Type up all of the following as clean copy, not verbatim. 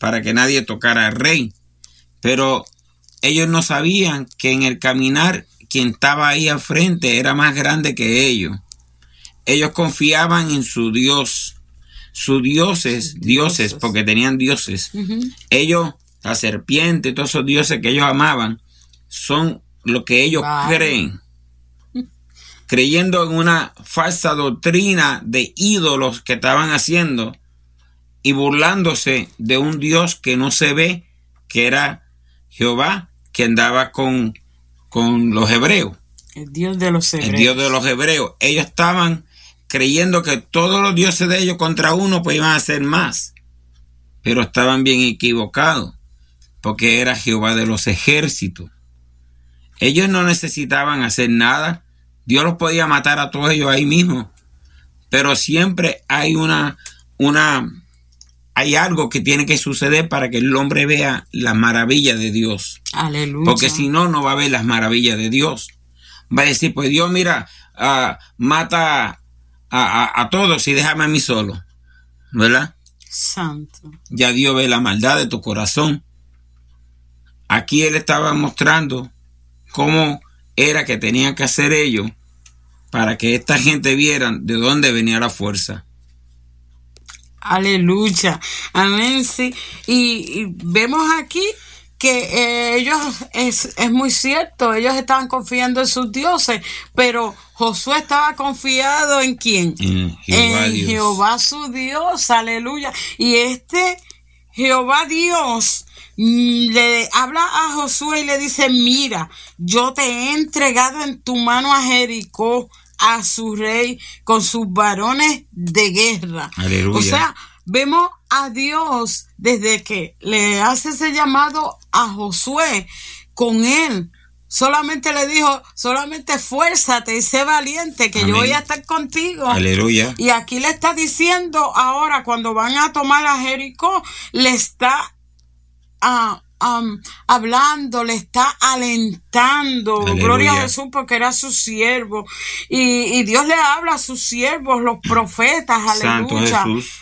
para que nadie tocara al rey. Pero ellos no sabían que en el caminar quien estaba ahí al frente era más grande que ellos. Ellos confiaban en su Dios, sus dioses, porque tenían dioses. Ellos, la serpiente, todos esos dioses que ellos amaban, son lo que ellos creen. Creyendo en una falsa doctrina de ídolos que estaban haciendo y burlándose de un Dios que no se ve, que era Jehová, que andaba con los hebreos. El Dios de los hebreos. El Dios de los hebreos. Ellos estaban creyendo que todos los dioses de ellos contra uno pues iban a ser más. Pero estaban bien equivocados, porque era Jehová de los ejércitos. Ellos no necesitaban hacer nada. Dios los podía matar a todos ellos ahí mismo. Pero siempre hay hay algo que tiene que suceder para que el hombre vea las maravillas de Dios. Aleluya. Porque si no, no va a ver las maravillas de Dios. Va a decir, pues Dios, mira, mata a todos y déjame a mí solo. ¿Verdad? Santo. Ya Dios ve la maldad de tu corazón. Aquí Él estaba mostrando cómo era que tenían que hacer ellos para que esta gente vieran de dónde venía la fuerza. Aleluya. Amén, sí. Y vemos aquí que ellos, es muy cierto, ellos estaban confiando en sus dioses, pero Josué estaba confiado ¿en quién? En Jehová su Dios, aleluya. Y Jehová Dios le habla a Josué y le dice, mira, yo te he entregado en tu mano a Jericó, a su rey, con sus varones de guerra. Aleluya. O sea, vemos a Dios desde que le hace ese llamado a Josué con él. Solamente le dijo, solamente esfuérzate y sé valiente, que Amén. Yo voy a estar contigo. Aleluya. Y aquí le está diciendo ahora, cuando van a tomar a Jericó, le está hablando, le está alentando. Aleluya. Gloria a Jesús, porque era su siervo. Y Dios le habla a sus siervos, los profetas. Santo Aleluya. Jesús.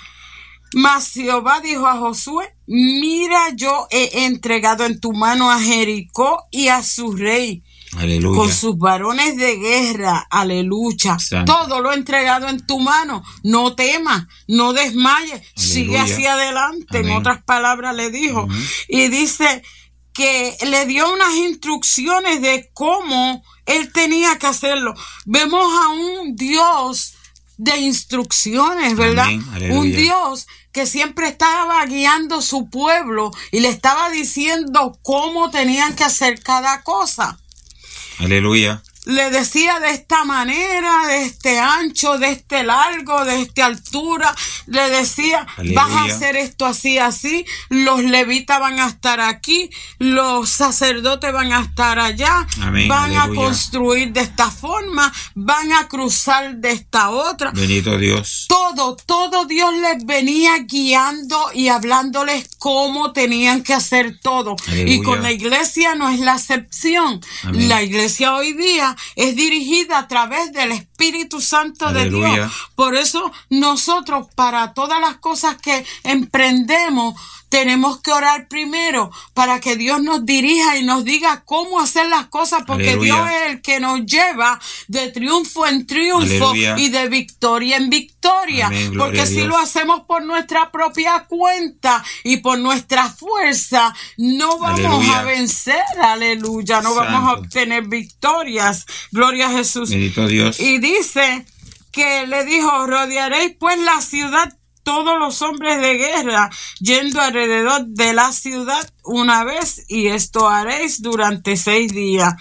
Mas Jehová dijo a Josué, mira, yo he entregado en tu mano a Jericó y a su rey. Aleluya. Con sus varones de guerra, aleluya. Santo. Todo lo he entregado en tu mano. No temas, no desmayes, Aleluya. sigue hacia adelante. Amén. En otras palabras le dijo. Y dice que le dio unas instrucciones de cómo él tenía que hacerlo. Vemos a un Dios de instrucciones, ¿verdad? Un Dios que siempre estaba guiando su pueblo y le estaba diciendo cómo tenían que hacer cada cosa. Aleluya. Le decía de esta manera, de este ancho, de este largo, de esta altura. Le decía, Aleluya. Vas a hacer esto así, así. Los levitas van a estar aquí. Los sacerdotes van a estar allá. Amén. Van Aleluya. a construir de esta forma. Van a cruzar de esta otra. Bendito Dios. Todo Dios les venía guiando y hablándoles cómo tenían que hacer todo. Aleluya. Y con la iglesia no es la excepción. Amén. La iglesia hoy día es dirigida a través del Espíritu Santo Aleluya. de Dios. Por eso nosotros, para todas las cosas que emprendemos, tenemos que orar primero para que Dios nos dirija y nos diga cómo hacer las cosas, porque Aleluya. Dios es el que nos lleva de triunfo en triunfo. Aleluya. Y de victoria en victoria. Amén. Gloria Porque a si Dios. lo hacemos por nuestra propia cuenta y por nuestra fuerza, no vamos Aleluya. a vencer, aleluya, no vamos a Santo. obtener victorias. Gloria a Jesús. Bendito Dios. Y dice que le dijo, rodearéis pues la ciudad todos los hombres de guerra, yendo alrededor de la ciudad una vez, y esto haréis durante 6 días.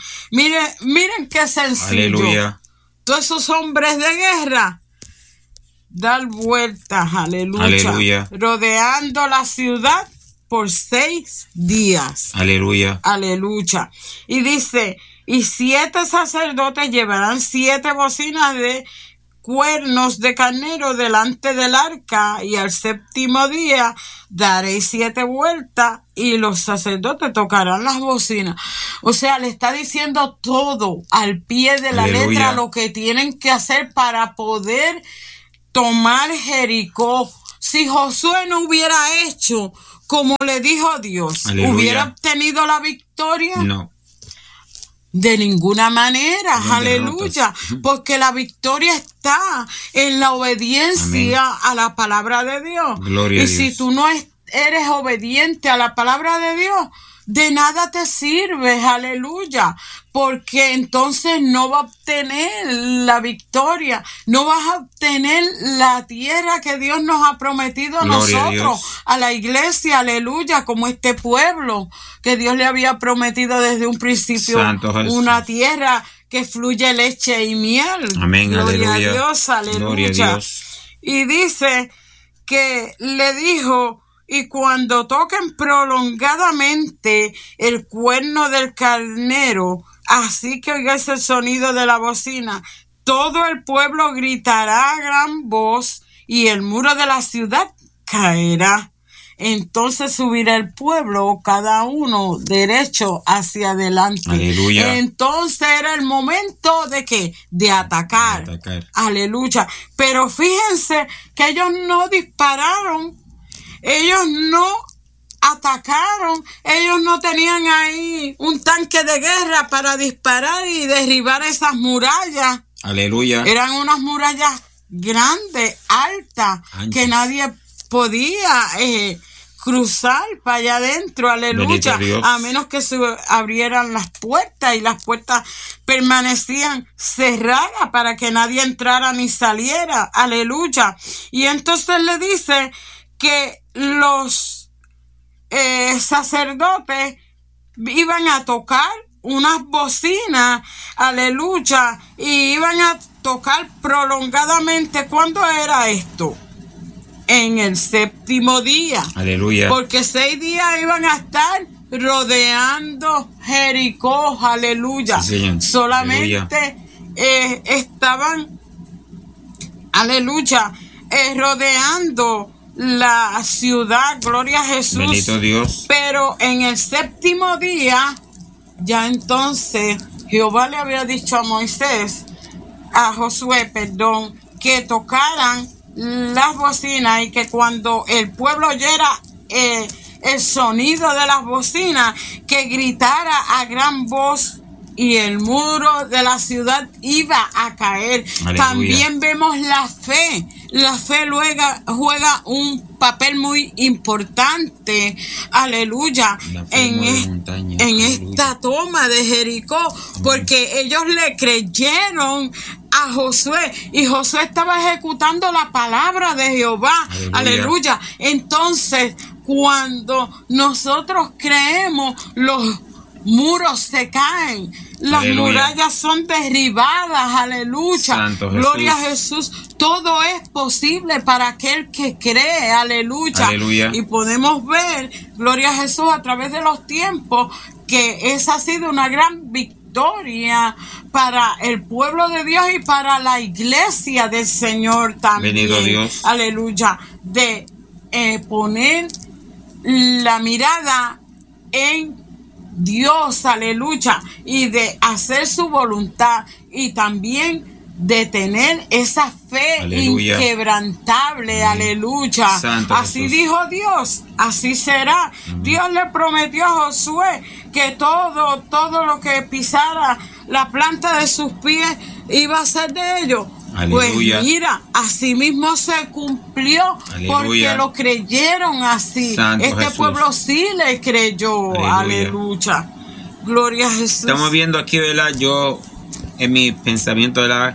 Miren qué sencillo. Aleluya. Todos esos hombres de guerra, dar vueltas, aleluya. Aleluya. Rodeando la ciudad por 6 días. Aleluya. Aleluya. Y dice, y 7 sacerdotes llevarán 7 bocinas de cuernos de carnero delante del arca, y al 7º día daréis 7 vueltas y los sacerdotes tocarán las bocinas. O sea, le está diciendo todo al pie de la Aleluya. letra lo que tienen que hacer para poder tomar Jericó. Si Josué no hubiera hecho como le dijo Dios, Aleluya. ¿hubiera obtenido la victoria? No. De ninguna manera, No aleluya, derrotas. porque la victoria está en la obediencia a la palabra de Dios. Gloria a y si Dios. tú no eres obediente a la palabra de Dios, de nada te sirve, aleluya, porque entonces no vas a obtener la victoria, no vas a obtener la tierra que Dios nos ha prometido a Gloria a nosotros, Dios. a la iglesia, aleluya, como este pueblo que Dios le había prometido desde un principio, Santo Jesús. una tierra que fluye leche y miel. Amén, Gloria aleluya. a Dios, aleluya. Gloria a Dios. Y dice que le dijo, y cuando toquen prolongadamente el cuerno del carnero, así que oigáis el sonido de la bocina, todo el pueblo gritará a gran voz y el muro de la ciudad caerá. Entonces subirá el pueblo, cada uno derecho hacia adelante. Aleluya. Entonces era el momento de ¿qué? De atacar. De atacar. Aleluya. Pero fíjense que ellos no dispararon, ellos no atacaron, ellos no tenían ahí un tanque de guerra para disparar y derribar esas murallas. Aleluya. Eran unas murallas grandes, altas, Anchas. que nadie podía cruzar para allá adentro, aleluya, Bendito Dios. a menos que se abrieran las puertas, y las puertas permanecían cerradas para que nadie entrara ni saliera, aleluya. Y entonces le dice que los sacerdotes iban a tocar unas bocinas, aleluya, y iban a tocar prolongadamente. ¿Cuándo era esto? En el séptimo día. Aleluya. Porque 6 días iban a estar rodeando Jericó, aleluya. Sí, señor. Solamente estaban, aleluya, rodeando la ciudad, gloria a Jesús. Bendito Dios. Pero en el séptimo día, ya entonces Jehová le había dicho a Moisés, a Josué, perdón, que tocaran las bocinas, y que cuando el pueblo oyera el sonido de las bocinas, que gritara a gran voz, y el muro de la ciudad iba a caer. Aleluya. También vemos la fe. La fe luego juega un papel muy importante, aleluya, La fe en, mueve montañas, en aleluya. esta toma de Jericó, porque ellos le creyeron a Josué, y Josué estaba ejecutando la palabra de Jehová, aleluya. Entonces, cuando nosotros creemos, los muros se caen, las Aleluya. murallas son derribadas, aleluya. Santo Jesús. Gloria a Jesús. Todo es posible para aquel que cree, aleluya. Aleluya. Y podemos ver, gloria a Jesús, a través de los tiempos, que esa ha sido una gran victoria para el pueblo de Dios y para la iglesia del Señor también. Bendito Dios. Aleluya. De poner la mirada en Dios, aleluya, y de hacer su voluntad, y también de tener esa fe Aleluya. inquebrantable, aleluya. Santo Así Jesús. dijo Dios, así será. Dios le prometió a Josué que todo lo que pisara la planta de sus pies iba a ser de ellos. Aleluya. Pues mira, así mismo se cumplió, Aleluya. porque lo creyeron así. Santo Este Jesús. pueblo sí le creyó, Aleluya. aleluya. Gloria a Jesús. Estamos viendo aquí, ¿verdad? Yo, en mi pensamiento, ¿verdad?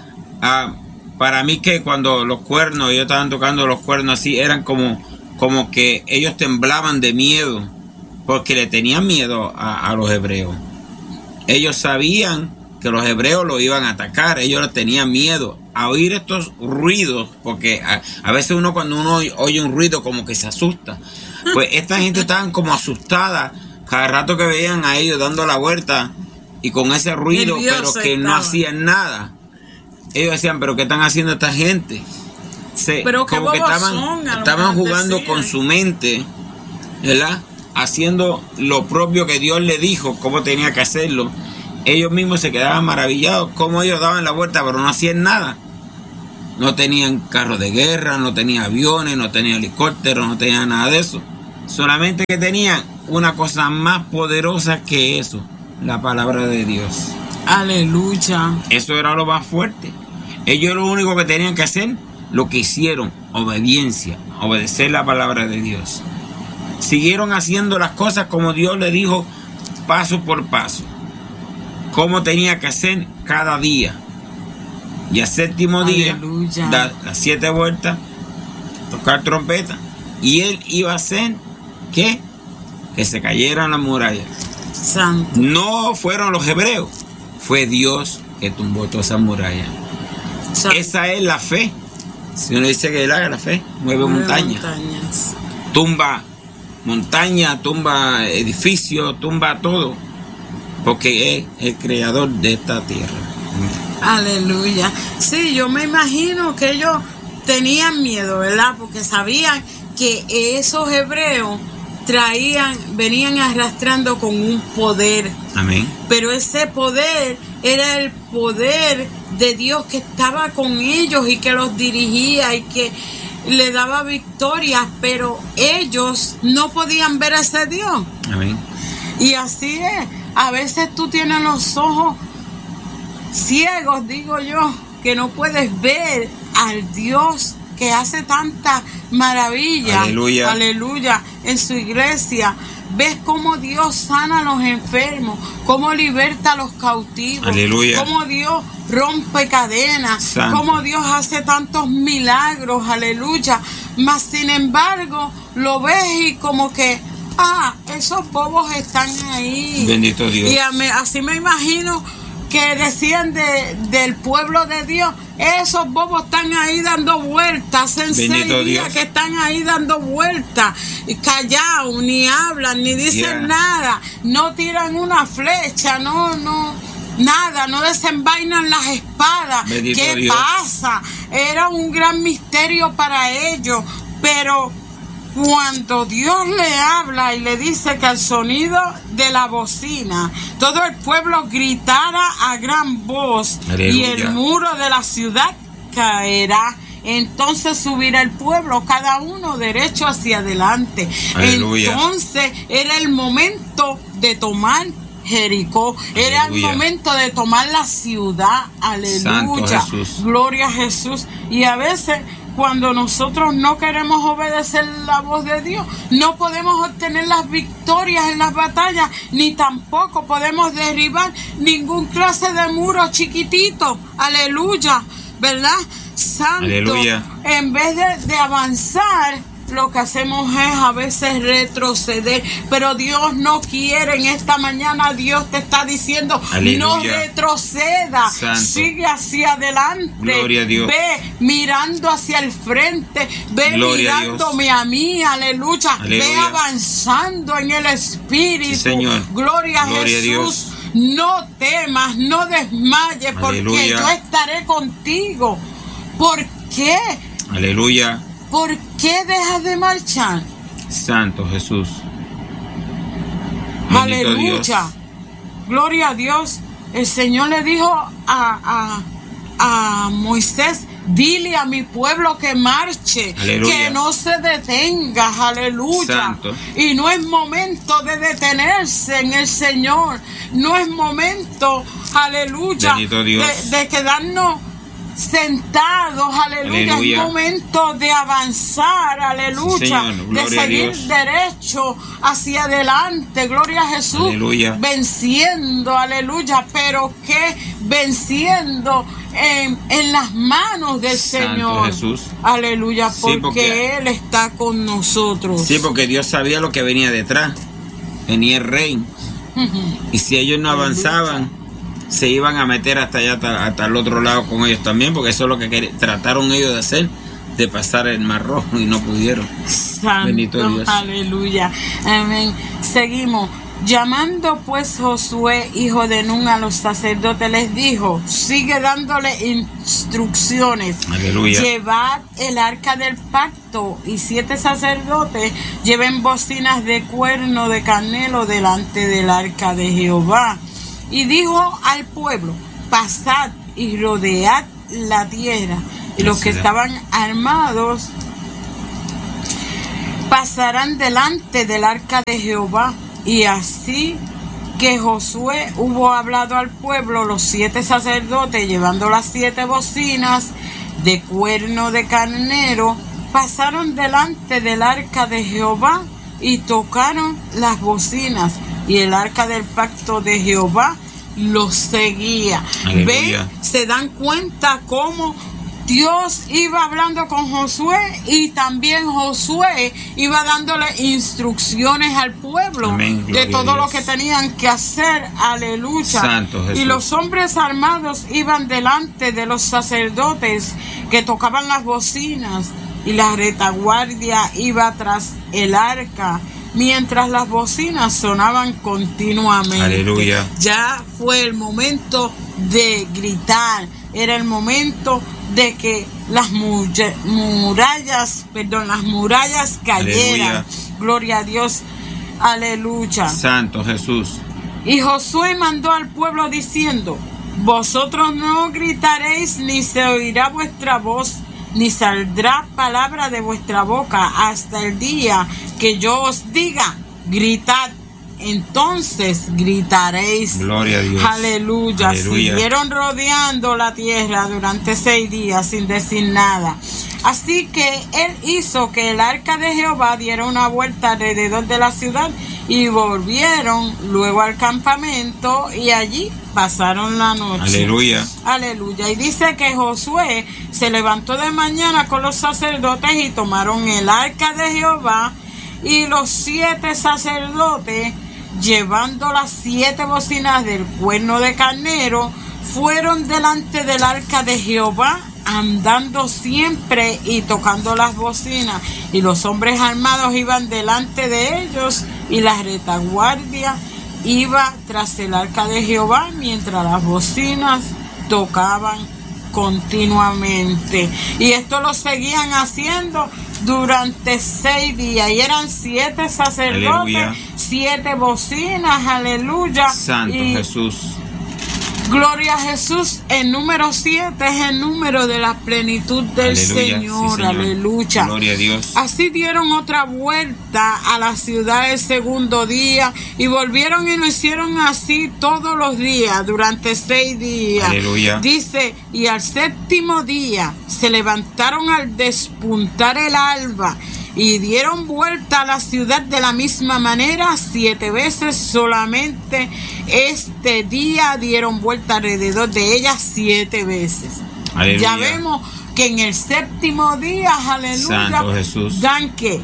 Para mí que cuando los cuernos, ellos estaban tocando los cuernos así, eran como que ellos temblaban de miedo, porque le tenían miedo a los hebreos. Ellos sabían que los hebreos lo iban a atacar, ellos le tenían miedo a oír estos ruidos, porque a veces cuando uno oye un ruido como que se asusta. Pues esta gente estaban como asustada cada rato que veían a ellos dando la vuelta y con ese ruido, Nervioso pero que no estaban. hacían nada. Ellos decían, pero ¿qué están haciendo esta gente? Pero qué como que bobos son, a lo estaban mejor jugando decían. con su mente, ¿verdad? Haciendo lo propio que Dios le dijo, cómo tenía que hacerlo. Ellos mismos se quedaban maravillados, cómo ellos daban la vuelta, pero no hacían nada. No tenían carros de guerra, no tenían aviones, no tenían helicópteros, no tenían nada de eso. solamente que tenían una cosa más poderosa que eso, la palabra de Dios. Aleluya. Eso era lo más fuerte. Ellos lo único que tenían que hacer, lo que hicieron, obediencia, obedecer la palabra de Dios. Siguieron haciendo las cosas como Dios le dijo, paso por paso, como tenía que hacer cada día. Y al séptimo día, dar las 7 vueltas, tocar trompeta, y él iba a hacer ¿qué? Que se cayeran las murallas. Santo. No fueron los hebreos, fue Dios que tumbó todas esas murallas. Santo. Esa es la fe. Si uno dice que la fe mueve montañas, tumba montaña, tumba edificio, tumba todo, porque es el creador de esta tierra. Aleluya. Sí, yo me imagino que ellos tenían miedo, ¿verdad? Porque sabían que esos hebreos venían arrastrando con un poder. Amén. Pero ese poder era el poder de Dios que estaba con ellos y que los dirigía y que le daba victorias, pero ellos no podían ver a ese Dios. Amén. Y así es. A veces tú tienes los ojos ciegos, digo yo, que no puedes ver al Dios que hace tanta maravilla. Aleluya. Aleluya. En su iglesia. Ves cómo Dios sana a los enfermos, cómo liberta a los cautivos. Aleluya. Cómo Dios rompe cadenas, Santo. Cómo Dios hace tantos milagros. Aleluya. Mas sin embargo, lo ves y como que, esos bobos están ahí. Bendito Dios. Y así me imagino que decían del pueblo de Dios, esos bobos están ahí dando vueltas, en 6 días que están ahí dando vueltas, callados, ni hablan, ni dicen nada, no tiran una flecha, nada, no desenvainan las espadas. Bendito ¿Qué Dios. pasa? Era un gran misterio para ellos, pero cuando Dios le habla y le dice que al sonido de la bocina todo el pueblo gritara a gran voz, aleluya, y el muro de la ciudad caerá, entonces subirá el pueblo, cada uno derecho hacia adelante. Aleluya. Entonces era el momento de tomar Jericó, era aleluya, el momento de tomar la ciudad. Aleluya. Santo Jesús. Gloria a Jesús. Y a veces, cuando nosotros no queremos obedecer la voz de Dios, no podemos obtener las victorias en las batallas, ni tampoco podemos derribar ningún clase de muro chiquitito. Aleluya, ¿verdad? Santo. Aleluya. En vez de avanzar, lo que hacemos es a veces retroceder, pero Dios no quiere. En esta mañana Dios te está diciendo, aleluya, no retroceda, Santo, sigue hacia adelante. Gloria a Dios. Ve mirando hacia el frente, ve Gloria mirándome a mí, aleluya, aleluya, ve avanzando en el Espíritu. Sí, Señor. Gloria a Jesús. Dios. No temas, no desmayes, porque aleluya, yo estaré contigo. ¿Por qué? Aleluya. ¿Por qué dejas de marchar? Santo Jesús. Aleluya. Dios. Gloria a Dios. El Señor le dijo a Moisés, dile a mi pueblo que marche, aleluya, que no se detenga. Aleluya. Santo. Y no es momento de detenerse en el Señor. No es momento, aleluya, de quedarnos sentados, aleluya, aleluya, es momento de avanzar, aleluya, sí, de seguir derecho hacia adelante, gloria a Jesús, aleluya, venciendo, aleluya, pero que venciendo en las manos del Santo Señor, Jesús, aleluya, porque sí, Él está con nosotros. Sí, porque Dios sabía lo que venía detrás, venía el rey, y si ellos no avanzaban, se iban a meter hasta allá, hasta el otro lado con ellos también, porque eso es lo que trataron ellos de hacer, de pasar el Mar Rojo, y no pudieron. Santo, bendito Dios. Aleluya, amén. Seguimos. Llamando pues Josué, hijo de Nun, a los sacerdotes, les dijo, sigue dándole instrucciones. Aleluya. Llevad el arca del pacto, y 7 sacerdotes lleven bocinas de cuerno de carnero delante del arca de Jehová. Y dijo al pueblo, pasad y rodead la tierra. Y los que estaban armados pasarán delante del arca de Jehová. Y así que Josué hubo hablado al pueblo, los 7 sacerdotes, llevando las 7 bocinas de cuerno de carnero, pasaron delante del arca de Jehová y tocaron las bocinas, y el arca del pacto de Jehová los seguía. Aleluya. ¿Ven? Se dan cuenta cómo Dios iba hablando con Josué, y también Josué iba dándole instrucciones al pueblo. Amén, de todo a lo Dios. que tenían que hacer. Aleluya. Santo Jesús. Y los hombres armados iban delante de los sacerdotes que tocaban las bocinas, y la retaguardia iba tras el arca, mientras las bocinas sonaban continuamente. Aleluya. Ya fue el momento de gritar. Era el momento de que las murallas cayeran. Aleluya. Gloria a Dios. Aleluya. Santo Jesús. Y Josué mandó al pueblo diciendo: vosotros no gritaréis, ni se oirá vuestra voz, ni saldrá palabra de vuestra boca hasta el día que yo os diga: gritad. Entonces gritaréis. Gloria a Dios. Aleluya. Aleluya. Siguieron rodeando la tierra durante 6 días sin decir nada. Así que él hizo que el arca de Jehová diera una vuelta alrededor de la ciudad, y volvieron luego al campamento, y allí pasaron la noche. Aleluya. Aleluya. Y dice que Josué se levantó de mañana con los sacerdotes, y tomaron el arca de Jehová, y los 7 sacerdotes, llevando las 7 bocinas del cuerno de carnero, fueron delante del arca de Jehová, andando siempre y tocando las bocinas. Y los hombres armados iban delante de ellos, y la retaguardia iba tras el arca de Jehová, mientras las bocinas tocaban continuamente. Y esto lo seguían haciendo durante 6 días, y eran 7 sacerdotes, Aleluya. 7 bocinas. Aleluya. Santo Y Jesús. gloria a Jesús. El número 7 es el número de la plenitud del Aleluya. Señor. Sí, Señor. Aleluya. Gloria a Dios. Así dieron otra vuelta a la ciudad el segundo día, y volvieron y lo hicieron así todos los días durante 6 días. Aleluya. Dice: y al 7º día se levantaron al despuntar el alba, y dieron vuelta a la ciudad de la misma manera 7 veces. Solamente este día dieron vuelta alrededor de ella 7 veces. Aleluya. Ya vemos que en el 7º día, aleluya, Santo Jesús. dan que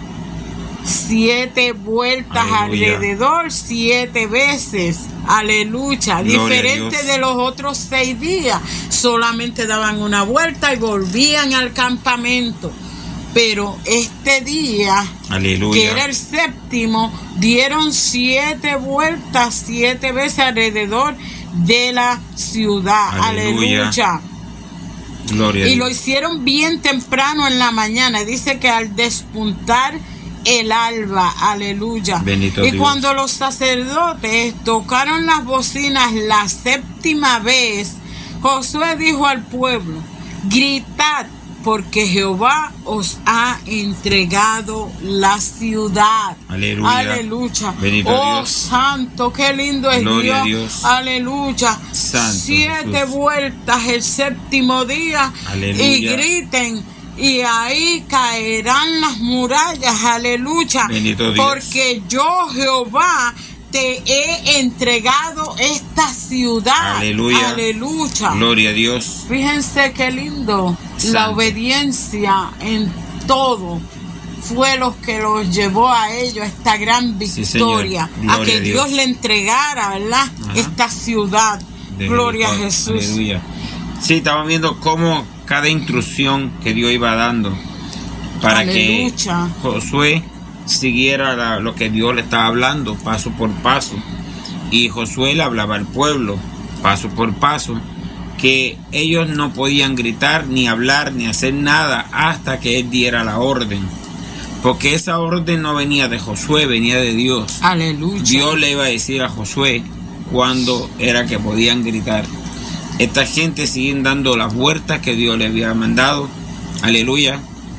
7 vueltas Aleluya. alrededor 7 veces. Aleluya. Gloria a Diferente Dios. de los otros 6 días. Solamente daban una vuelta y volvían al campamento. Pero este día, Aleluya. que era el 7º, dieron 7 vueltas 7 veces alrededor de la ciudad. Aleluya. Aleluya. Gloria a Y lo Dios. hicieron bien temprano en la mañana. Dice que al despuntar el alba. Aleluya. Bendito Y Dios. cuando los sacerdotes tocaron las bocinas la 7ª vez, Josué dijo al pueblo: gritad, porque Jehová os ha entregado la ciudad. Aleluya. Aleluya. Bendito Oh, Dios. santo, qué lindo es Gloria a Dios. Dios. Aleluya. Santo 7 Jesús. vueltas el 7º día. Aleluya. Y griten, y ahí caerán las murallas. Aleluya. Bendito Dios. Porque yo, Jehová, te he entregado esta ciudad. Aleluya. Aleluya. Gloria a Dios. Fíjense qué lindo. La Santo. obediencia en todo fue lo que los llevó a ellos a esta gran Sí, Señor. victoria. Gloria A que a Dios. Dios le entregara, ¿verdad? Ajá. Esta ciudad. De Gloria a Jericó. Jesús. Aleluya. Sí, estamos viendo cómo cada instrucción que Dios iba dando para Aleluya. que Josué siguiera lo que Dios le estaba hablando paso por paso. Y Josué le hablaba al pueblo paso por paso, que ellos no podían gritar, ni hablar, ni hacer nada hasta que él diera la orden. Porque esa orden no venía de Josué, venía de Dios. Aleluya. Dios le iba a decir a Josué cuándo era que podían gritar. Esta gente siguen dando las vueltas que Dios le había mandado. Aleluya.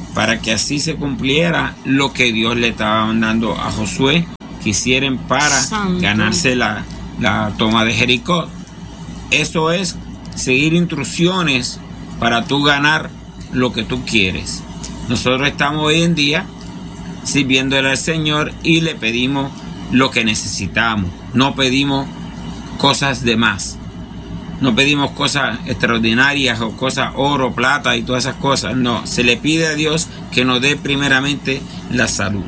para que así se cumpliera lo que Dios le estaba mandando a Josué que hicieran para ganarse la toma de Jericó. Eso es seguir instrucciones para tú ganar lo que tú quieres. Nosotros estamos hoy en día sirviéndole al Señor y le pedimos lo que necesitamos. No pedimos cosas de más. No pedimos cosas extraordinarias o cosas oro, plata y todas esas cosas. No, se le pide a Dios que nos dé primeramente la salud.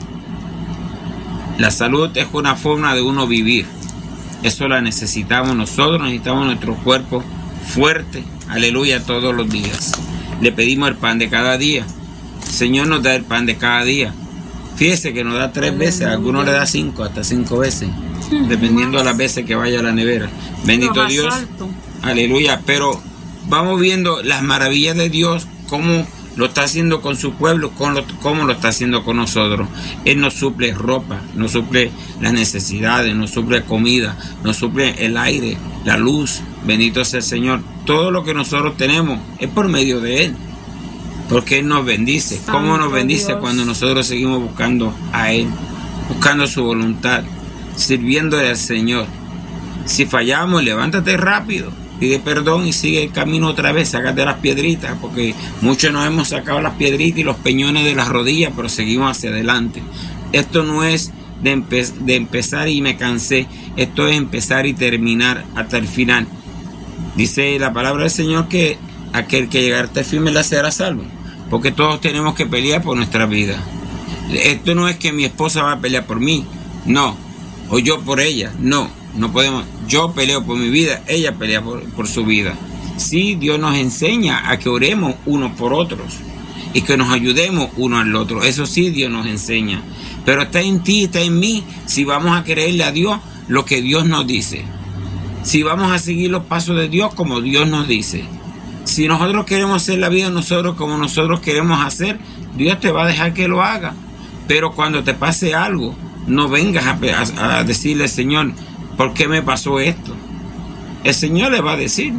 La salud es una forma de uno vivir. Eso la necesitamos nosotros, necesitamos nuestro cuerpo fuerte, aleluya, todos los días. Le pedimos el pan de cada día. El Señor nos da el pan de cada día. Fíjese que nos da 3 veces, a algunos le da 5, hasta 5 veces, dependiendo de las veces que vaya a la nevera. Bendito Dios, aleluya. Pero vamos viendo las maravillas de Dios, cómo lo está haciendo con su pueblo, cómo lo está haciendo con nosotros. Él nos suple ropa, nos suple las necesidades, nos suple comida, nos suple el aire, la luz. Bendito sea el Señor. Todo lo que nosotros tenemos es por medio de Él, porque Él nos bendice. Santo ¿Cómo nos bendice Dios? cuando nosotros seguimos buscando a Él, buscando su voluntad, sirviéndole al Señor? Si fallamos, levántate rápido, pide perdón y sigue el camino otra vez, sácate las piedritas, porque muchos nos hemos sacado las piedritas y los peñones de las rodillas, pero seguimos hacia adelante. Esto no es de empezar y me cansé, esto es empezar y terminar hasta el final. Dice la palabra del Señor que aquel que llegara hasta el fin me la será salvo, porque todos tenemos que pelear por nuestra vida. Esto no es que mi esposa va a pelear por mí, no, o yo por ella, no podemos. Yo peleo por mi vida, ella pelea por su vida. Sí, Dios nos enseña a que oremos unos por otros y que nos ayudemos uno al otro. Eso sí, Dios nos enseña. Pero está en ti, está en mí, si vamos a creerle a Dios lo que Dios nos dice. Si vamos a seguir los pasos de Dios como Dios nos dice. Si nosotros queremos hacer la vida de nosotros como nosotros queremos hacer, Dios te va a dejar que lo haga. Pero cuando te pase algo, no vengas a decirle, Señor, ¿por qué me pasó esto? El Señor le va a decir,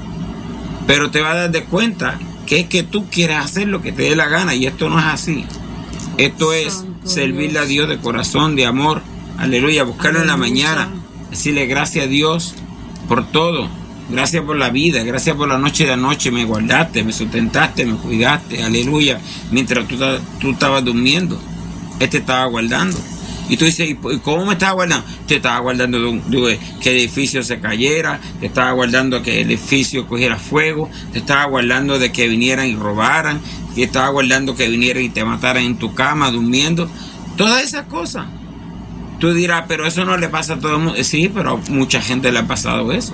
pero te va a dar de cuenta que es que tú quieres hacer lo que te dé la gana, y esto no es así. Esto es servirle a Dios de corazón, de amor, aleluya, buscarlo en la mañana, decirle gracias a Dios por todo, gracias por la vida, gracias por la noche de anoche, me guardaste, me sustentaste, me cuidaste, aleluya, mientras tú estabas durmiendo, Él te estaba guardando. Y tú dices, ¿y cómo me estaba guardando? Te estaba guardando de que el edificio se cayera, te estaba guardando que el edificio cogiera fuego, te estaba guardando de que vinieran y robaran, te estaba guardando que vinieran y te mataran en tu cama durmiendo. Todas esas cosas. Tú dirás, pero eso no le pasa a todo el mundo. Sí, pero a mucha gente le ha pasado eso.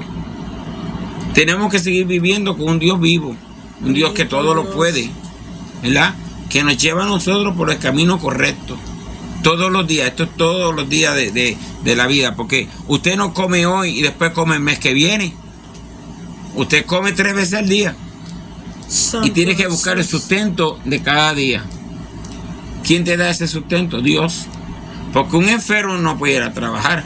Tenemos que seguir viviendo con un Dios vivo, un Dios que todo lo puede, ¿verdad? Que nos lleva a nosotros por el camino correcto. Todos los días, esto es todos los días de la vida, porque usted no come hoy y después come el mes que viene. Usted come 3 veces al día y tiene que buscar el sustento de cada día. ¿Quién te da ese sustento? Dios. Porque un enfermo no puede ir a trabajar.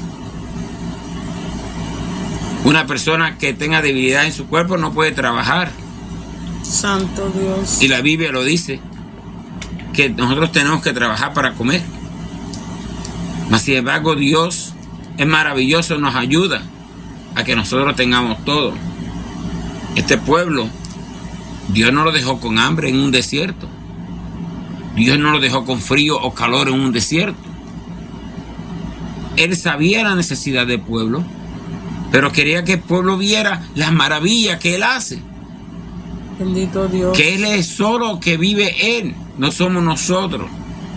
Una persona que tenga debilidad en su cuerpo no puede trabajar. Santo Dios. Y la Biblia lo dice, que nosotros tenemos que trabajar para comer. Mas sin embargo, Dios es maravilloso, nos ayuda a que nosotros tengamos todo. Este pueblo, Dios no lo dejó con hambre en un desierto. Dios no lo dejó con frío o calor en un desierto. Él sabía la necesidad del pueblo, pero quería que el pueblo viera las maravillas que Él hace. Bendito Dios. Que Él es solo que vive Él, no somos nosotros.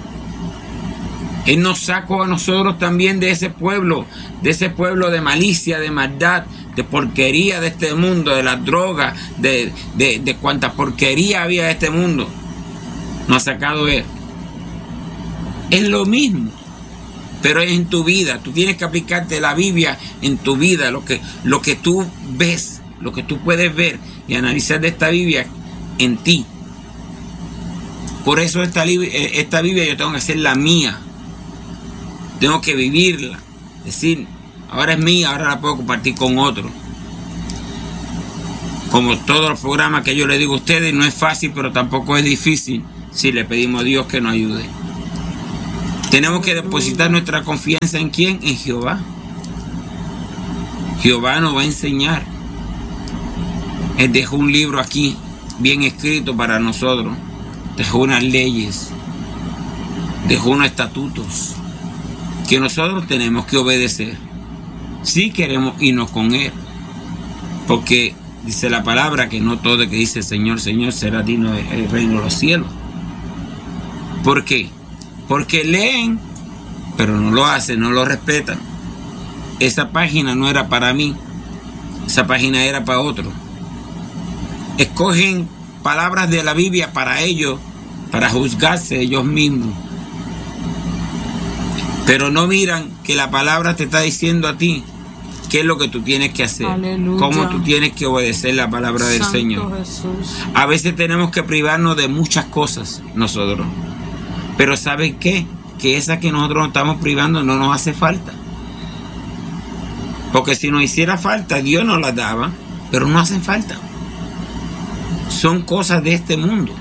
Él nos sacó a nosotros también de ese pueblo de malicia, de maldad, de porquería de este mundo, de las drogas, de cuánta porquería había en este mundo. Nos ha sacado Él. Es lo mismo, pero es en tu vida. Tú tienes que aplicarte la Biblia en tu vida, lo que tú ves, lo que tú puedes ver y analizar de esta Biblia en ti. Por eso esta Biblia yo tengo que hacerla mía. Tengo que vivirla. Decir, ahora es mía, ahora la puedo compartir con otros. Como todos los programas que yo les digo a ustedes, no es fácil, pero tampoco es difícil. si le pedimos a Dios que nos ayude. Tenemos que depositar nuestra confianza ¿en quién? En Jehová. Jehová nos va a enseñar. Él dejó un libro aquí, bien escrito para nosotros. Dejó unas leyes. Dejó unos estatutos que nosotros tenemos que obedecer si queremos irnos con Él. Porque dice la palabra que no todo el que dice Señor, Señor será digno del reino de los cielos. ¿Por qué? Porque leen, pero no lo hacen, no lo respetan. Esa página no era para mí, esa página era para otro. Escogen palabras de la Biblia para ellos, para juzgarse ellos mismos. Pero no miran que la palabra te está diciendo a ti qué es lo que tú tienes que hacer. Aleluya. Cómo tú tienes que obedecer la palabra del Santo Señor. Jesús. A veces tenemos que privarnos de muchas cosas nosotros. Pero ¿saben qué? Que esa que nosotros nos estamos privando no nos hace falta. Porque si nos hiciera falta, Dios nos las daba, pero no hacen falta. Son cosas de este mundo.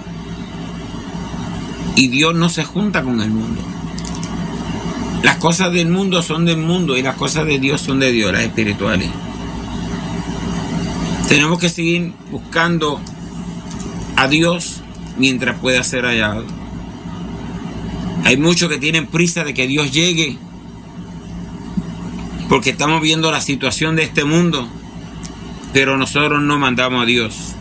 Y Dios no se junta con el mundo. Las cosas del mundo son del mundo y las cosas de Dios son de Dios, las espirituales. Tenemos que seguir buscando a Dios mientras pueda ser hallado. Hay muchos que tienen prisa de que Dios llegue porque estamos viendo la situación de este mundo, pero nosotros no mandamos a Dios.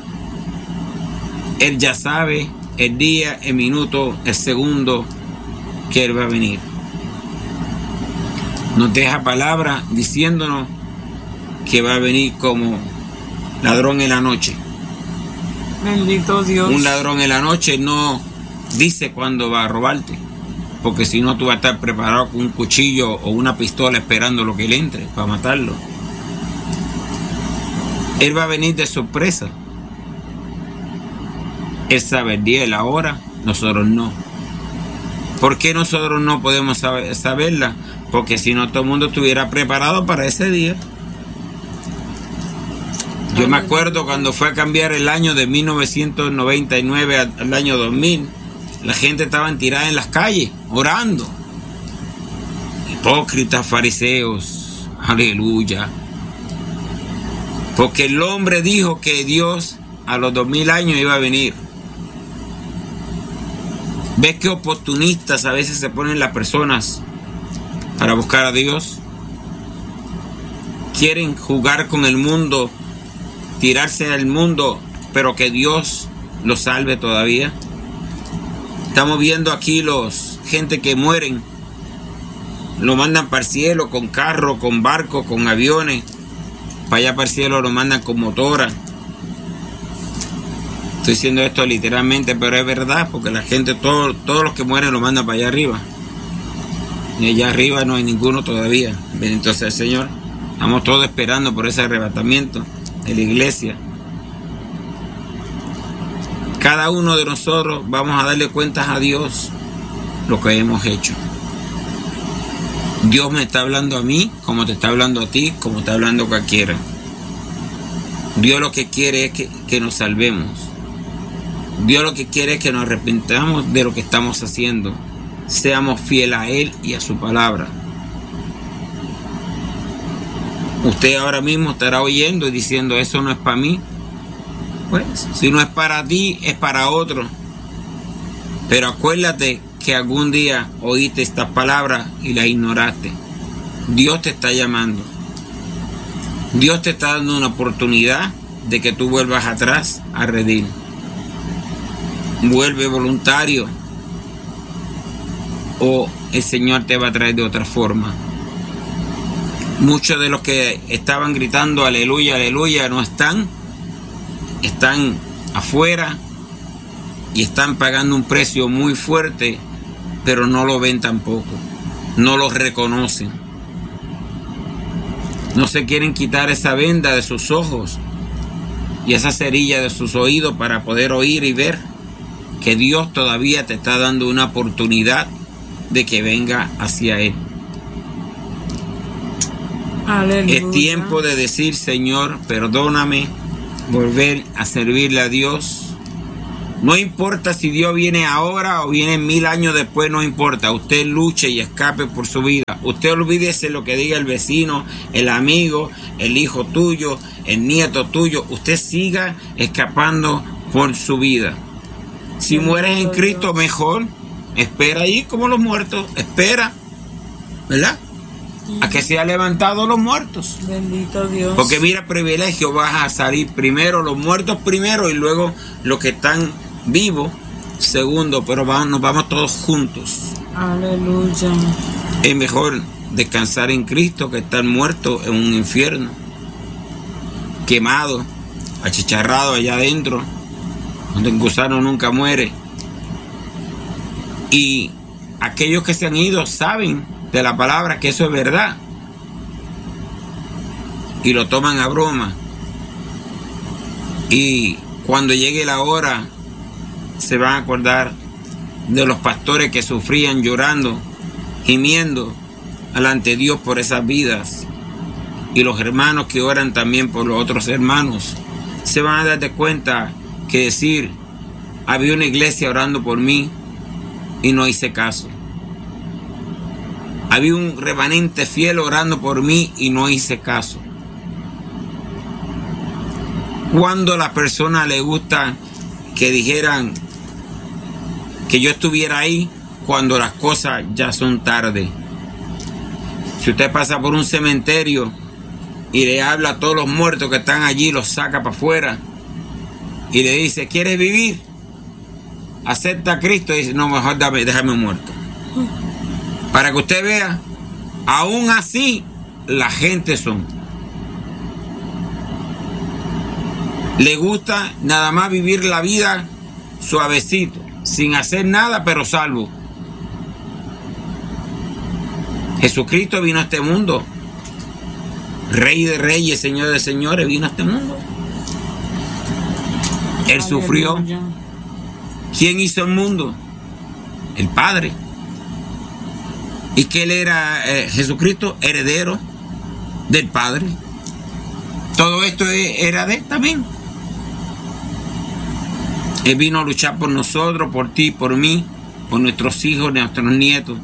Él ya sabe el día, el minuto, el segundo que Él va a venir. Nos deja palabra diciéndonos que va a venir como ladrón en la noche. Bendito Dios. Un ladrón en la noche no dice cuándo va a robarte, porque si no tú vas a estar preparado con un cuchillo o una pistola esperando lo que él entre para matarlo. Él va a venir de sorpresa. Él sabe el día y la hora, nosotros no. ¿Por qué nosotros no podemos saberla? Porque si no, todo el mundo estuviera preparado para ese día. Yo me acuerdo cuando fue a cambiar el año de 1999 al año 2000, la gente estaba tirada en las calles, orando. Hipócritas, fariseos, aleluya. Porque el hombre dijo que Dios a los 2000 años iba a venir. ¿Ves qué oportunistas a veces se ponen las personas para buscar a Dios? Quieren jugar con el mundo, tirarse al mundo, pero que Dios los salve todavía. Estamos viendo aquí gente que mueren, lo mandan para el cielo con carro, con barco, con aviones. Para allá para el cielo lo mandan con motora. Estoy diciendo esto literalmente, pero es verdad, porque la gente, todos los que mueren lo mandan para allá arriba. Y allá arriba no hay ninguno todavía. Entonces el Señor, estamos todos esperando por ese arrebatamiento de la iglesia. Cada uno de nosotros vamos a darle cuentas a Dios lo que hemos hecho. Dios me está hablando a mí, como te está hablando a ti, como está hablando cualquiera. Dios lo que quiere es que nos salvemos. Dios lo que quiere es que nos arrepentamos de lo que estamos haciendo. Seamos fieles a Él y a su palabra. Usted ahora mismo estará oyendo y diciendo, eso no es para mí. Pues, si no es para ti, es para otro. Pero acuérdate que algún día oíste estas palabras y las ignoraste. Dios te está llamando. Dios te está dando una oportunidad de que tú vuelvas atrás a redil. Vuelve voluntario, o el Señor te va a traer de otra forma. Muchos de los que estaban gritando aleluya, aleluya, no están afuera y están pagando un precio muy fuerte, pero no lo ven tampoco, no lo reconocen. No se quieren quitar esa venda de sus ojos y esa cerilla de sus oídos para poder oír y ver que Dios todavía te está dando una oportunidad de que venga hacia Él. Aleluya. Es tiempo de decir, Señor, perdóname, volver a servirle a Dios No importa si Dios viene ahora o viene 1000 años después, no importa. Usted luche y escape por su vida. Usted olvídese lo que diga el vecino, el amigo, el hijo tuyo, el nieto tuyo. Usted siga escapando por su vida. Si mueres en Cristo, mejor. Espera ahí como los muertos. Espera, ¿verdad? A que sean levantados los muertos. Bendito Dios. Porque mira, privilegio, vas a salir primero, los muertos primero y luego los que están vivos segundo, pero nos vamos todos juntos. Aleluya. Es mejor descansar en Cristo que estar muerto en un infierno, quemado, achicharrado allá adentro, donde el gusano nunca muere. Y aquellos que se han ido saben de la palabra que eso es verdad y lo toman a broma, y cuando llegue la hora se van a acordar de los pastores que sufrían llorando, gimiendo delante de Dios por esas vidas, y los hermanos que oran también por los otros hermanos. Se van a dar de cuenta que decir, había una iglesia orando por mí y no hice caso. Había un remanente fiel orando por mí y no hice caso. Cuando a la persona le gusta que dijeran que yo estuviera ahí cuando las cosas ya son tarde. Si usted pasa por un cementerio y le habla a todos los muertos que están allí, los saca para afuera y le dice, ¿quieres vivir? Acepta a Cristo, y dice, no, mejor déjame muerto. Para que usted vea, aún así la gente le gusta nada más vivir la vida suavecito, sin hacer nada, pero salvo. Jesucristo vino a este mundo, Rey de reyes, Señor de señores, vino a este mundo. Él sufrió. ¿Quién hizo el mundo? El Padre. Y que Él era, Jesucristo, heredero del Padre. Todo esto era de Él también. Él vino a luchar por nosotros, por ti, por mí, por nuestros hijos, nuestros nietos.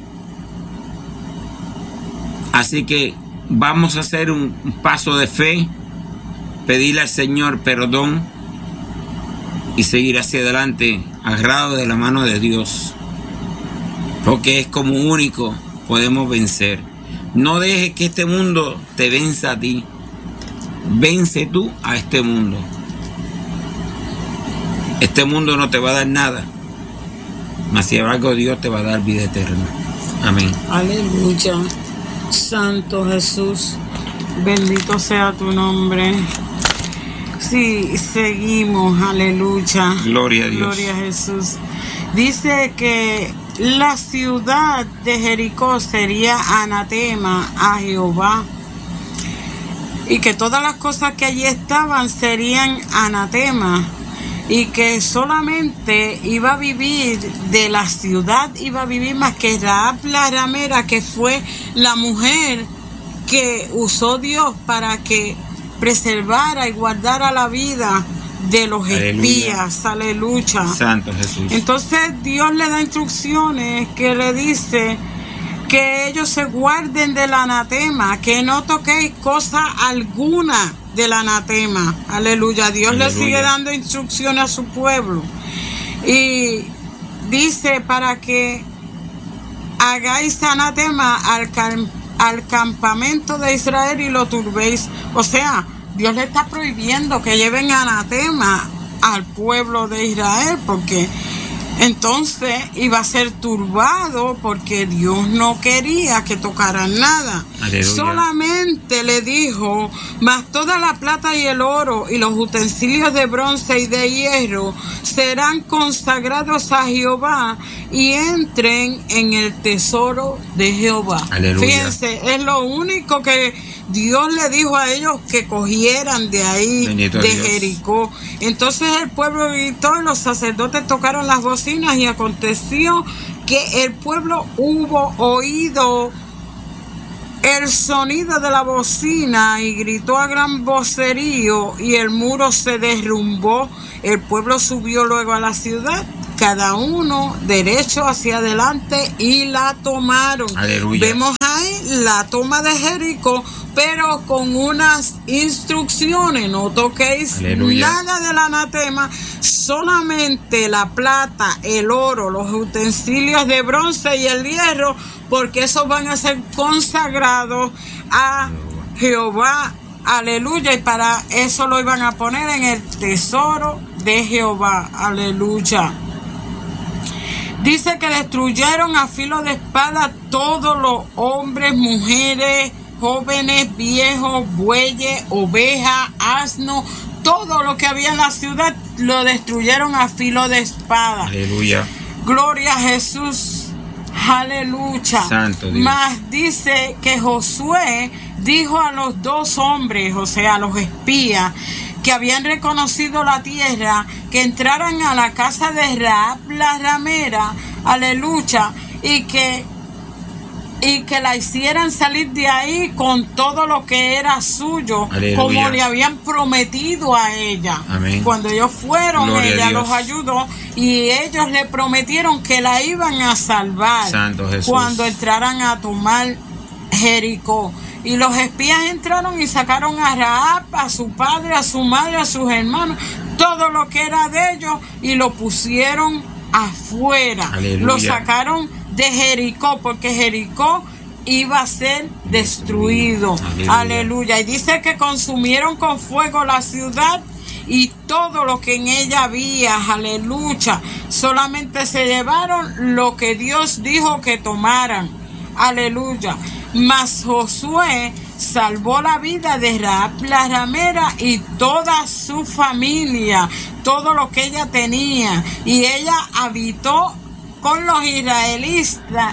Así que vamos a hacer un paso de fe, pedirle al Señor perdón y seguir hacia adelante, agarrado de la mano de Dios. Porque es como único podemos vencer. No dejes que este mundo te venza a ti. Vence tú a este mundo. Este mundo no te va a dar nada, mas sin embargo Dios te va a dar vida eterna. Amén. Aleluya. Santo Jesús, bendito sea tu nombre. Sí, seguimos, aleluya. Gloria a Dios. Gloria a Jesús. Dice que la ciudad de Jericó sería anatema a Jehová, y que todas las cosas que allí estaban serían anatema, y que solamente iba a vivir de la ciudad, iba a vivir más que Rahab la ramera, que fue la mujer que usó Dios para que preservara y guardara la vida de los espías. Aleluya. Santo Jesús. Entonces Dios le da instrucciones que le dice que ellos se guarden del anatema, que no toquéis cosa alguna del anatema. Aleluya. Dios le sigue dando instrucciones a su pueblo. Y dice para que hagáis anatema al campamento de Israel y lo turbéis. O sea, Dios le está prohibiendo que lleven anatema al pueblo de Israel, porque entonces iba a ser turbado, porque Dios no quería que tocaran nada. Aleluya. Solamente le dijo, mas toda la plata y el oro y los utensilios de bronce y de hierro serán consagrados a Jehová y entren en el tesoro de Jehová. Aleluya. Fíjense, es lo único que Dios le dijo a ellos, que cogieran de ahí, bendito de Dios. Jericó. Entonces el pueblo gritó y los sacerdotes tocaron las bocinas, y aconteció que el pueblo hubo oído el sonido de la bocina y gritó a gran vocerío y el muro se derrumbó. El pueblo subió luego a la ciudad, cada uno derecho hacia adelante, y la tomaron. Aleluya. Vemos ahí la toma de Jericó, pero con unas instrucciones. No toquéis Aleluya. nada del anatema, solamente la plata, el oro, los utensilios de bronce y el hierro, porque esos van a ser consagrados a Jehová. Aleluya. Y para eso lo iban a poner en el tesoro de Jehová. Aleluya. Dice que destruyeron a filo de espada todos los hombres, mujeres, jóvenes, viejos, bueyes, ovejas, asnos, todo lo que había en la ciudad lo destruyeron a filo de espada. Aleluya. Gloria a Jesús. Aleluya. Santo Dios. Mas dice que Josué dijo a los dos hombres, o sea, a los espías, que habían reconocido la tierra, que entraran a la casa de Rahab la ramera, aleluya, y que la hicieran salir de ahí con todo lo que era suyo, aleluya, como le habían prometido a ella. Amén. Cuando ellos fueron, Gloria ella los ayudó y ellos le prometieron que la iban a salvar. Santo Jesús. Cuando entraran a tomar Jericó. Y los espías entraron y sacaron a Rahab, a su padre, a su madre, a sus hermanos, todo lo que era de ellos, y lo pusieron afuera. Aleluya. Lo sacaron de Jericó, porque Jericó iba a ser destruido. Aleluya. Aleluya. Y dice que consumieron con fuego la ciudad y todo lo que en ella había. Aleluya. Solamente se llevaron lo que Dios dijo que tomaran. Aleluya. Mas Josué salvó la vida de Rahab la ramera y toda su familia, todo lo que ella tenía, y ella habitó con los israelitas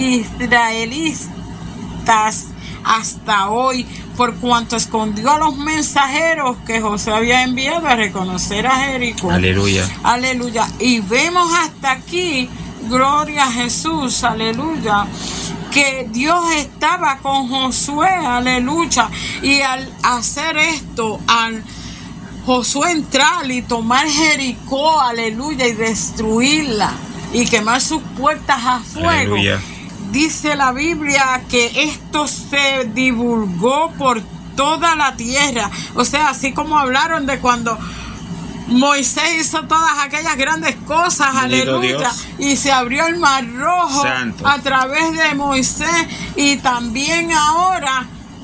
hasta hoy, por cuanto escondió a los mensajeros que Josué había enviado a reconocer a Jericó. Aleluya. Aleluya. Y vemos hasta aquí, gloria a Jesús, aleluya, que Dios estaba con Josué, aleluya. Y al hacer esto, al Josué entrar y tomar Jericó, aleluya, y destruirla y quemar sus puertas a fuego, aleluya, dice la Biblia que esto se divulgó por toda la tierra. O sea, así como hablaron de cuando Moisés hizo todas aquellas grandes cosas, bendito, aleluya, Dios, y se abrió el mar rojo, santo, a través de Moisés. Y también ahora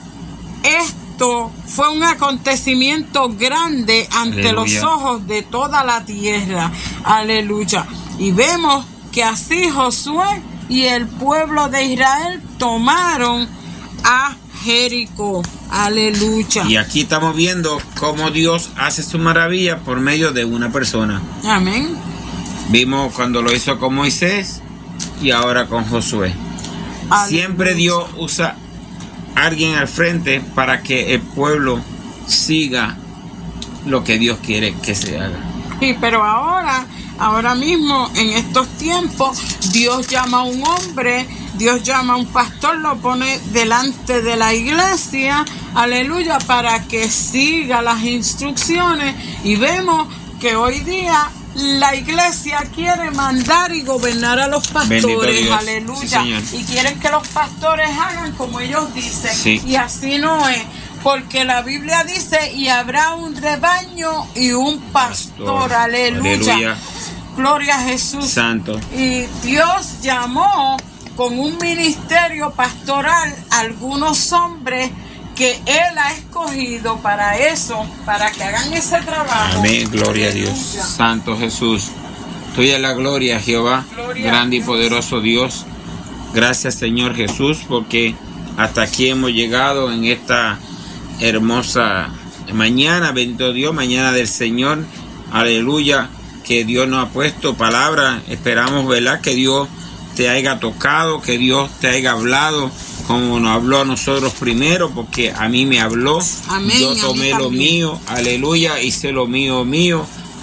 esto fue un acontecimiento grande ante, aleluya, los ojos de toda la tierra, aleluya. Y vemos que así Josué y el pueblo de Israel tomaron a Jericó. Aleluya. Y aquí estamos viendo cómo Dios hace su maravilla por medio de una persona. Amén. Vimos cuando lo hizo con Moisés y ahora con Josué. Aleluya. Siempre Dios usa a alguien al frente para que el pueblo siga lo que Dios quiere que se haga. Sí, pero ahora mismo, en estos tiempos, Dios llama a un hombre, Dios llama a un pastor, lo pone delante de la iglesia, aleluya, para que siga las instrucciones. Y vemos que hoy día la iglesia quiere mandar y gobernar a los pastores, aleluya, sí, y quieren que los pastores hagan como ellos dicen, sí, y así no es. Porque la Biblia dice, y habrá un rebaño y un pastor. Aleluya. Aleluya. Gloria a Jesús. Santo. Y Dios llamó con un ministerio pastoral a algunos hombres que Él ha escogido para eso, para que hagan ese trabajo. Amén. Gloria, aleluya, a Dios. Santo Jesús. Tuya es la gloria, Jehová. Gloria, grande y poderoso Dios. Gracias, Señor Jesús, porque hasta aquí hemos llegado en esta hermosa mañana, bendito Dios, mañana del Señor, aleluya, que Dios nos ha puesto palabra. Esperamos, ¿verdad?, que Dios te haya tocado, que Dios te haya hablado como nos habló a nosotros primero, porque a mí me habló. Amén. Yo tomé lo mío, aleluya, hice lo mío.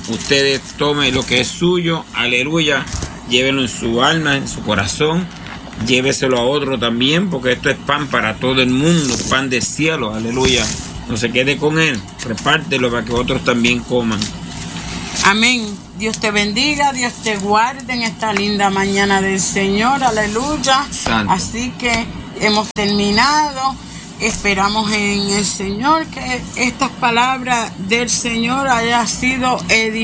Ustedes tomen lo que es suyo, aleluya, llévenlo en su alma, en su corazón, lléveselo a otro también, porque esto es pan para todo el mundo, pan de cielo, aleluya. No se quede con él, repártelo para que otros también coman. Amén. Dios te bendiga, Dios te guarde en esta linda mañana del Señor, aleluya. Santo. Así que hemos terminado. Esperamos en el Señor que estas palabras del Señor haya sido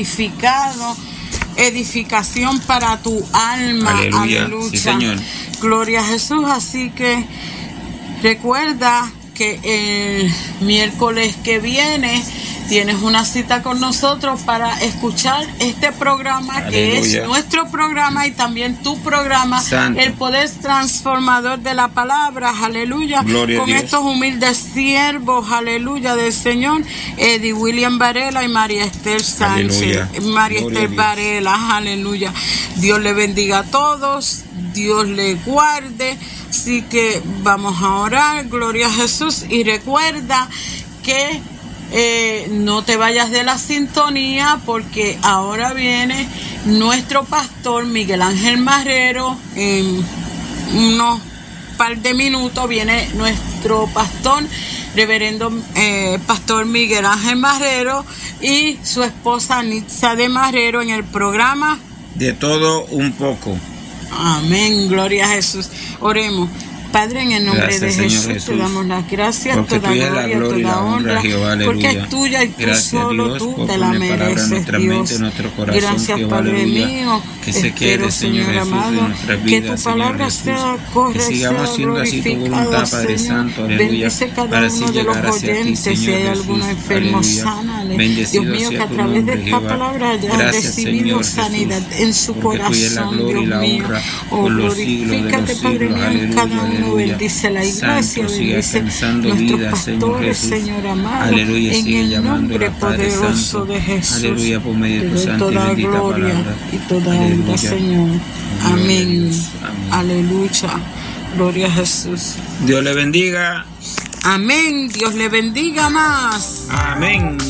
edificación para tu alma. Aleluya. Aleluya. Sí, Señor. Gloria a Jesús. Así que recuerda que el miércoles que viene tienes una cita con nosotros para escuchar este programa, Aleluya. que es nuestro programa y también tu programa, Santo. el poder transformador de la palabra, aleluya, Gloria a con Dios. estos humildes siervos, aleluya, del Señor, Eddie William Varela y María Esther Sánchez, Aleluya. María Gloria a Esther Dios. Varela, aleluya. Dios le bendiga a todos, Dios le guarde, así que vamos a orar, gloria a Jesús, y recuerda que no te vayas de la sintonía, porque ahora viene nuestro pastor Miguel Ángel Marrero. En unos par de minutos viene nuestro pastor, reverendo pastor Miguel Ángel Marrero, y su esposa Nitza de Marrero en el programa De todo un poco. Amén, gloria a Jesús. Oremos. Padre, en el nombre Gracias, de Señor Jesús, Jesús, te damos las gracias, porque toda tuya es la gloria, gloria y toda la honra, honra, Jehová, porque aleluya. es tuya y tú Gracias, solo Dios, tú por te la poner palabra en mereces, nuestra Dios. mente, en nuestro corazón, Gracias, Jehová, Padre aleluya. mío. Que se Espero, quede, Señor Jesús, amado, en nuestras que vidas, tu Señor palabra Jesús. sea Que correcta, sigamos haciendo así tu voluntad, Padre Santo, aleluya. Bendice cada Para así uno de los llegar hacia ti, oyentes, si Señor hay Jesús, alguno enfermo, aleluya. sánale. Bendecido Dios mío, sea que a tu través de nombre, esta Jehová. palabra haya Gracias, recibido Señor sanidad Jesús, en su porque tuya es la corazón, gloria y Dios la mío. honra Oh, por los siglos de los glorifícate, Padre siglos, mío, en aleluya, cada uno. aleluya. Bendice la iglesia, Santo, sigue bendice alcanzando nuestros vidas, Señor pastores, Jesús. Señor amado, Aleluya, en sigue el llamando nombre al Padre poderoso Santo. de Jesús. Aleluya, por medio de Te tu doy santa y toda bendita gloria palabra. y toda honra, Aleluya. Señor. Gloria a Amén. Dios. Amén. Aleluya. Gloria a Jesús. Dios le bendiga. Amén. Dios le bendiga más. Amén.